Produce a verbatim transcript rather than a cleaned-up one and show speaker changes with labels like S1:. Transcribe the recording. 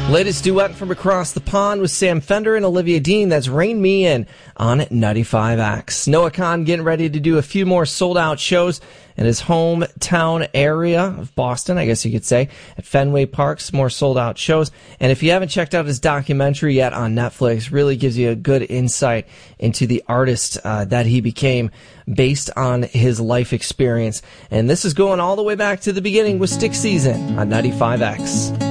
S1: Latest duet from across the pond with Sam Fender and Olivia Dean. That's Rain Me In on ninety-five X. Noah Kahan getting ready to do a few more sold-out shows in his hometown area of Boston, I guess you could say, at Fenway Park. Some more sold-out shows. And if you haven't checked out his documentary yet on Netflix, really gives you a good insight into the artist uh, that he became based on his life experience. And this is going all the way back to the beginning with Stick Season on ninety-five X.